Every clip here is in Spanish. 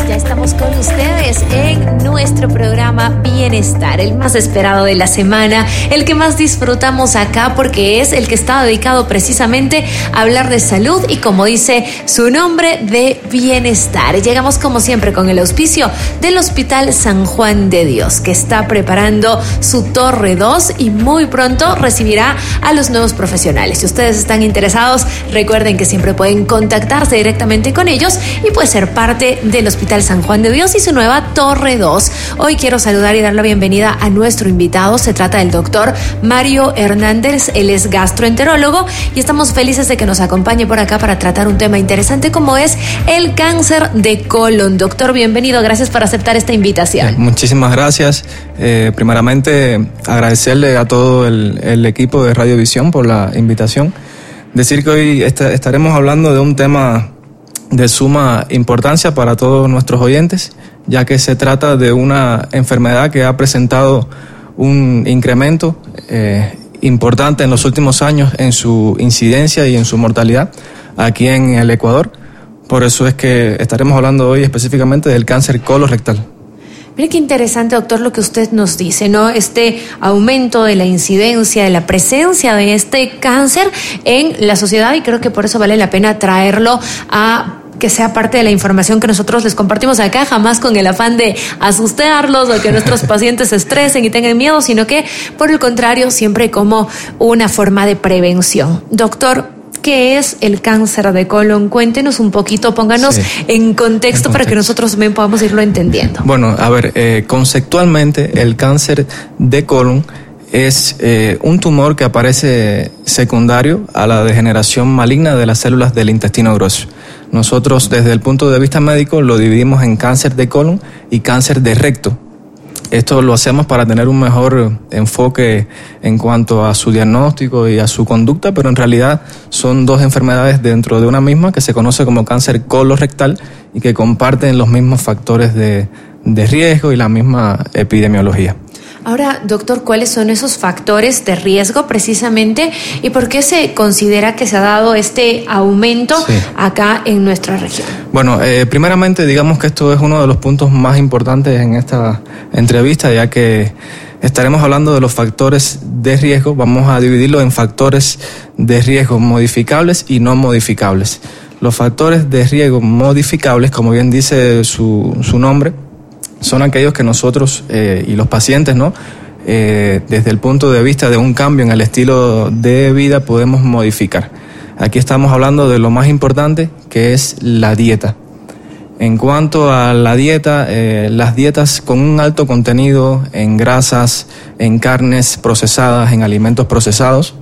Ya estamos con ustedes en nuestro programa Bienestar, el más esperado de la semana, el que más disfrutamos acá porque es el que está dedicado precisamente a hablar de salud y, como dice su nombre, de bienestar. Llegamos como siempre con el auspicio del Hospital San Juan de Dios, que está preparando su Torre 2 y muy pronto recibirá a los nuevos profesionales. Si ustedes están interesados, recuerden que siempre pueden contactarse directamente con ellos y pues ser parte del Hospital San Juan de Dios y su nueva Torre 2. Hoy quiero saludar y dar la bienvenida a nuestro invitado. Se trata del doctor Mario Hernández. Él es gastroenterólogo y estamos felices de que nos acompañe por acá para tratar un tema interesante como es el cáncer de colon. Doctor, bienvenido. Gracias por aceptar esta invitación. Muchísimas gracias. Primeramente, agradecerle a todo el equipo de Radiovisión por la invitación. Decir que hoy estaremos hablando de un tema de suma importancia para todos nuestros oyentes, ya que se trata de una enfermedad que ha presentado un incremento importante en los últimos años en su incidencia y en su mortalidad aquí en el Ecuador. Por eso es que estaremos hablando hoy específicamente del cáncer colorectal. Mire qué interesante, doctor, lo que usted nos dice, ¿no? Este aumento de la incidencia, de la presencia de este cáncer en la sociedad, y creo que por eso vale la pena traerlo a que sea parte de la información que nosotros les compartimos acá, jamás con el afán de asustarlos o que nuestros pacientes se estresen y tengan miedo, sino que, por el contrario, siempre como una forma de prevención. Doctor, ¿qué es el cáncer de colon? Cuéntenos un poquito, pónganos en contexto para que nosotros también podamos irlo entendiendo. Bueno, a ver, conceptualmente el cáncer de colon es un tumor que aparece secundario a la degeneración maligna de las células del intestino grueso. Nosotros, desde el punto de vista médico, lo dividimos en cáncer de colon y cáncer de recto. Esto lo hacemos para tener un mejor enfoque en cuanto a su diagnóstico y a su conducta, pero en realidad son dos enfermedades dentro de una misma que se conoce como cáncer colorectal y que comparten los mismos factores de riesgo y la misma epidemiología. Ahora, doctor, ¿cuáles son esos factores de riesgo precisamente y por qué se considera que se ha dado este aumento acá en nuestra región? Bueno, primeramente digamos que esto es uno de los puntos más importantes en esta entrevista, ya que estaremos hablando de los factores de riesgo. Vamos a dividirlo en factores de riesgo modificables y no modificables. Los factores de riesgo modificables, como bien dice su nombre, son aquellos que nosotros y los pacientes, ¿no? Desde el punto de vista de un cambio en el estilo de vida podemos modificar. Aquí estamos hablando de lo más importante, que es la dieta. En cuanto a la dieta, las dietas con un alto contenido en grasas, en carnes procesadas, en alimentos procesados,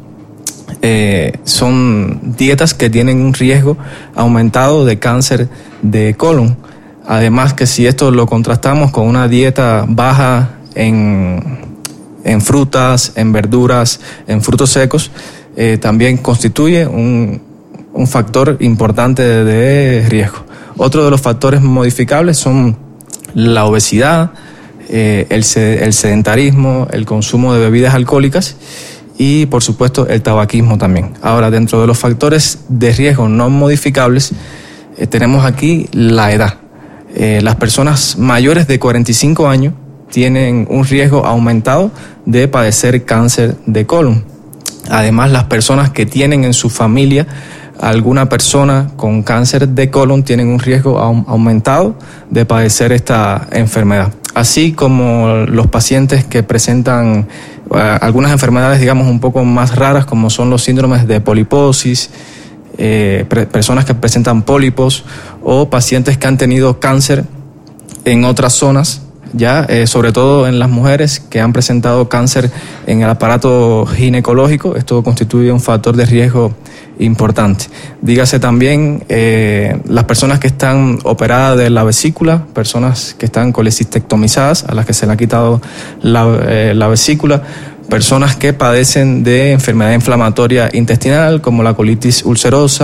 son dietas que tienen un riesgo aumentado de cáncer de colon. Además que si esto lo contrastamos con una dieta baja en frutas, en verduras, en frutos secos, también constituye un factor importante de riesgo. Otro de los factores modificables son la obesidad, el sedentarismo, el consumo de bebidas alcohólicas y, por supuesto, el tabaquismo también. Ahora, dentro de los factores de riesgo no modificables, tenemos aquí la edad. Las personas mayores de 45 años tienen un riesgo aumentado de padecer cáncer de colon. Además, las personas que tienen en su familia alguna persona con cáncer de colon tienen un riesgo aumentado de padecer esta enfermedad. Así como los pacientes que presentan algunas enfermedades, digamos, un poco más raras, como son los síndromes de poliposis, personas que presentan pólipos o pacientes que han tenido cáncer en otras zonas, sobre todo en las mujeres que han presentado cáncer en el aparato ginecológico. Esto constituye un factor de riesgo importante. Dígase también las personas que están operadas de la vesícula, personas que están colecistectomizadas, a las que se le ha quitado la vesícula, personas que padecen de enfermedad inflamatoria intestinal como la colitis ulcerosa,